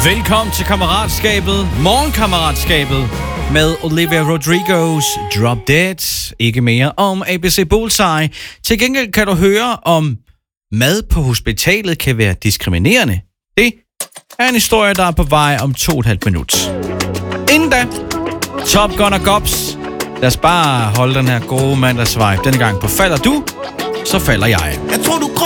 Velkommen til Kammeratskabet, Morgenkammeratskabet med Olivia Rodrigo's Drop Dead. Ikke mere om ABC Bullseye. Til gengæld kan du høre om mad på hospitalet kan være diskriminerende. Det er en historie, der er på vej om 2,5 minutter. Inden da, Top Gun og Gops. Lad os bare holde den her gode mandagsvibe. Denne gang på falder du, så falder jeg.